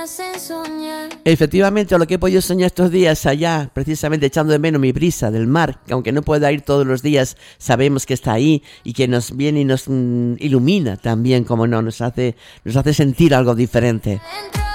Efectivamente, lo que he podido soñar estos días allá, precisamente echando de menos mi brisa del mar, que aunque no pueda ir todos los días, sabemos que está ahí y que nos viene y nos ilumina también, como no, nos hace sentir algo diferente.